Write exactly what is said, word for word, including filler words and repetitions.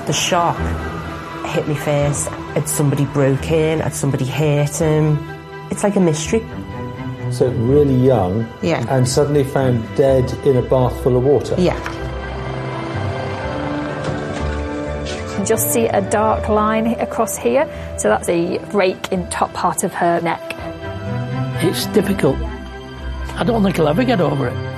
the shock hit me first. Had somebody broke in? Had somebody hurt him? It's like a mystery. So really young, yeah. and suddenly found dead in a bath full of water? Yeah. You can just see a dark line across here, so that's a break in top part of her neck. It's difficult. I don't think I'll ever get over it.